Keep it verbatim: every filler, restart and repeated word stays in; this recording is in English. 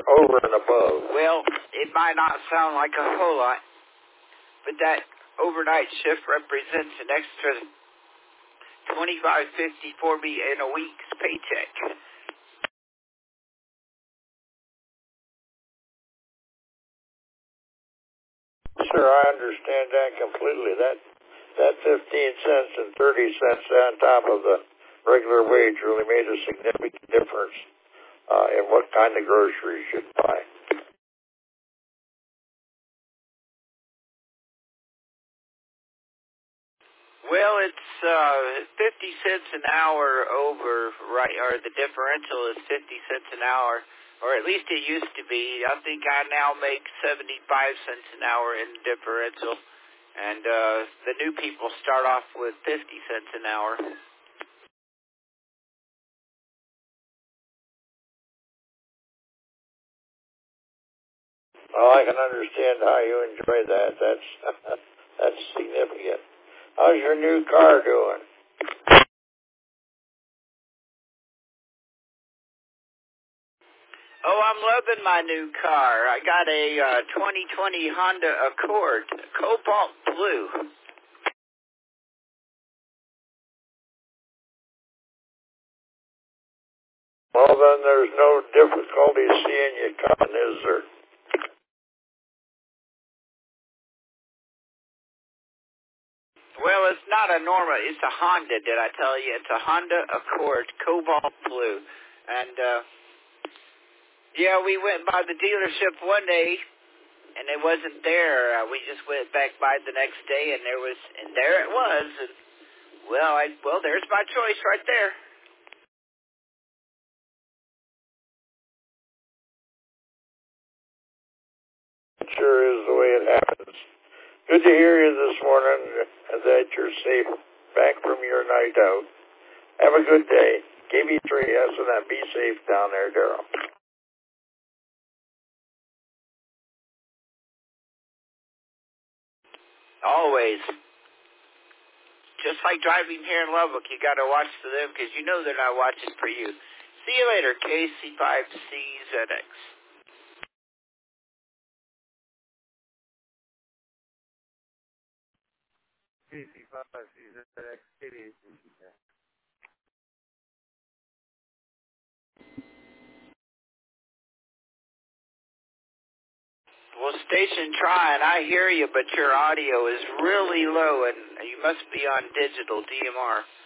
over and above? Well, it might not sound like a whole lot, but that overnight shift represents an extra twenty-five fifty for me in a week's paycheck. Sir, I understand that completely. That that fifteen cents and thirty cents on top of the regular wage really made a significant difference uh, in what kind of groceries you buy. Well, it's uh, fifty cents an hour over, right, or the differential is fifty cents an hour, or at least it used to be. I think I now make seventy-five cents an hour in differential, and uh, the new people start off with fifty cents an hour. Well, I can understand how you enjoy that. That's that's significant. How's your new car doing? Oh, I'm loving my new car. I got a uh, twenty twenty Honda Accord, Cobalt Blue. Well, then there's no difficulty seeing you coming, is there? Well, it's not a normal, it's a Honda, did I tell you? It's a Honda Accord, Cobalt Blue. And, uh, yeah, we went by the dealership one day, and it wasn't there. Uh, we just went back by the next day, and there was, and there it was. And, well, I, well, there's my choice right there. It sure is the way it happens. Good to hear you this morning, and that you're safe back from your night out. Have a good day. K B three S and M. Be safe down there, Daryl. Always. Just like driving here in Lubbock, you got to watch for them because you know they're not watching for you. See you later, K C five C Z X. K C five C Z X, eighty-eight. Well, station trying. I hear you, but your audio is really low, and you must be on digital D M R.